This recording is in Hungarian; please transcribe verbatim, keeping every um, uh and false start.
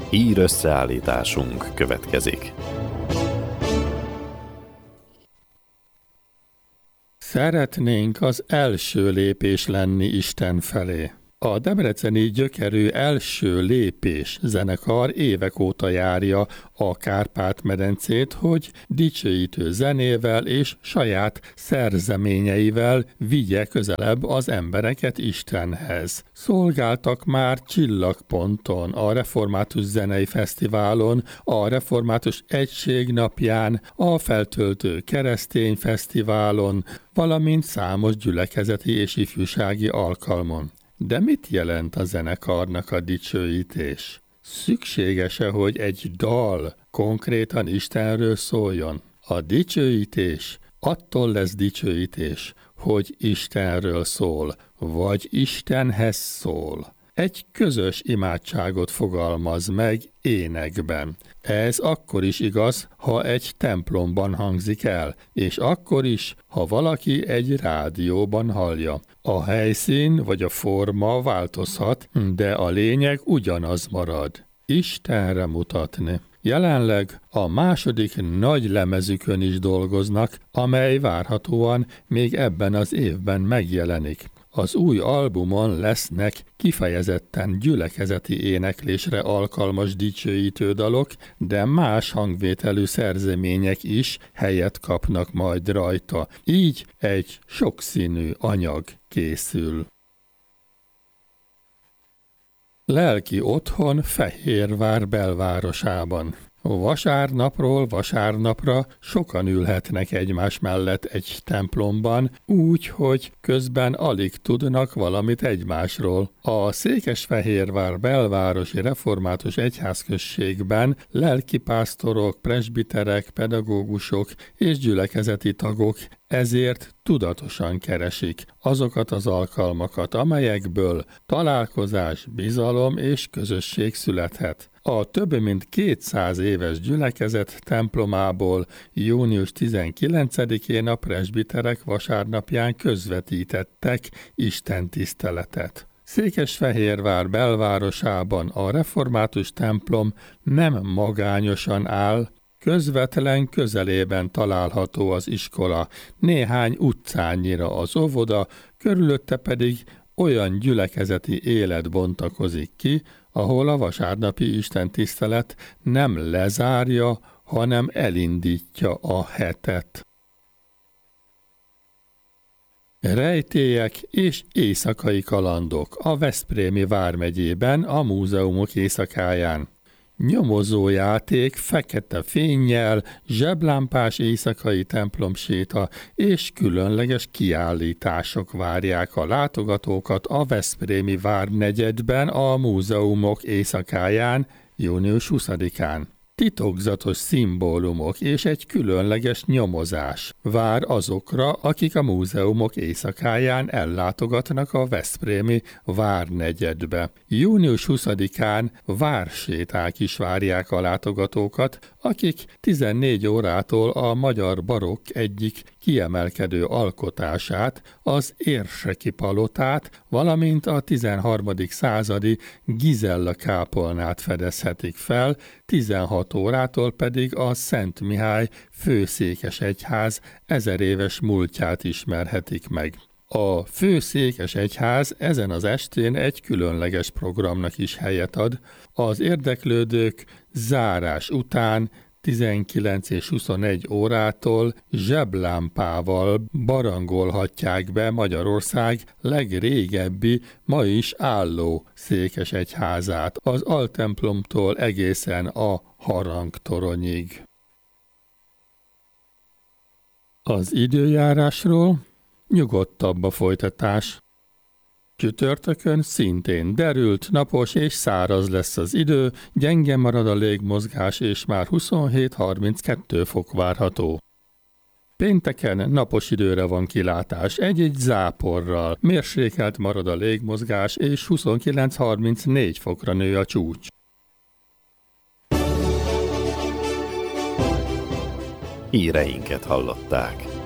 Hír összeállításunk következik. Szeretnénk az első lépés lenni Isten felé. A debreceni gyökerű Első Lépés zenekar évek óta járja a Kárpát-medencét, hogy dicsőítő zenével és saját szerzeményeivel vigye közelebb az embereket Istenhez. Szolgáltak már Csillagponton, a Református Zenei Fesztiválon, a Református Egység Napján, a Feltöltő Keresztény Fesztiválon, valamint számos gyülekezeti és ifjúsági alkalmon. De mit jelent a zenekarnak a dicsőítés? Szükséges-e, hogy egy dal konkrétan Istenről szóljon? A dicsőítés attól lesz dicsőítés, hogy Istenről szól, vagy Istenhez szól. Egy közös imádságot fogalmaz meg énekben. Ez akkor is igaz, ha egy templomban hangzik el, és akkor is, ha valaki egy rádióban hallja. A helyszín vagy a forma változhat, de a lényeg ugyanaz marad. Istenre mutatni. Jelenleg a második nagy lemezükön is dolgoznak, amely várhatóan még ebben az évben megjelenik. Az új albumon lesznek kifejezetten gyülekezeti éneklésre alkalmas dicsőítő dalok, de más hangvételű szerzemények is helyet kapnak majd rajta. Így egy sokszínű anyag készül. Lelki otthon Fehérvár belvárosában. Vasárnapról vasárnapra sokan ülhetnek egymás mellett egy templomban, úgy, hogy közben alig tudnak valamit egymásról. A Székesfehérvár belvárosi református egyházközségben lelkipásztorok, presbiterek, pedagógusok és gyülekezeti tagok ezért tudatosan keresik azokat az alkalmakat, amelyekből találkozás, bizalom és közösség születhet. A több mint kétszáz éves gyülekezet templomából június tizenkilencedikén a presbiterek vasárnapján közvetítettek istentiszteletet. Székesfehérvár belvárosában a református templom nem magányosan áll, közvetlen közelében található az iskola, néhány utcányira az óvoda, körülötte pedig olyan gyülekezeti élet bontakozik ki, ahol a vasárnapi istentisztelet nem lezárja, hanem elindítja a hetet. Rejtélyek és éjszakai kalandok a Veszprémi vármegyében a múzeumok éjszakáján. Nyomozójáték fekete fénnyel, zseblámpás éjszakai templomséta és különleges kiállítások várják a látogatókat a Veszprémi várnegyedben a múzeumok éjszakáján, június huszadikán. Titokzatos szimbólumok és egy különleges nyomozás vár azokra, akik a múzeumok éjszakáján ellátogatnak a veszprémi várnegyedbe. június huszadikán várséták is várják a látogatókat, akik tizennégy órától a magyar barokk egyik kiemelkedő alkotását, az Érseki palotát, valamint a tizenharmadik századi Gizella kápolnát fedezhetik fel, tizenhat órától pedig a Szent Mihály főszékesegyház ezer éves múltját ismerhetik meg. A főszékesegyház ezen az estén egy különleges programnak is helyet ad. Az érdeklődők zárás után tizenkilenc és huszonegy órától zseblámpával barangolhatják be Magyarország legrégebbi, ma is álló székesegyházát, az altemplomtól egészen a harangtoronyig. Az időjárásról nyugodtabb a folytatás. Csütörtökön szintén derült, napos és száraz lesz az idő, gyenge marad a légmozgás és már huszonhét harminckettő fok várható. Pénteken napos időre van kilátás, egy-egy záporral, mérsékelt marad a légmozgás és huszonkilenc harmincnégy fokra nő a csúcs. Híreinket hallották.